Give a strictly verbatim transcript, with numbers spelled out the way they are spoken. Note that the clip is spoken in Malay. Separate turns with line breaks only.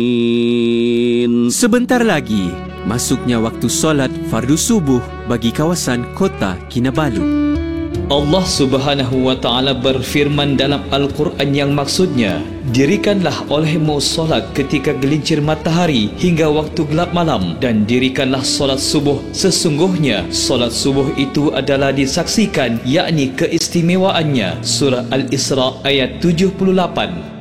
Sebentar lagi, masuknya waktu solat fardu subuh bagi kawasan kota Kinabalu.
Allah Subhanahu wa Ta'ala berfirman dalam Al-Quran yang maksudnya, dirikanlah olehmu solat ketika gelincir matahari hingga waktu gelap malam, dan dirikanlah solat subuh. Sesungguhnya solat subuh itu adalah disaksikan, yakni keistimewaannya. Surah Al-Isra ayat tujuh puluh lapan.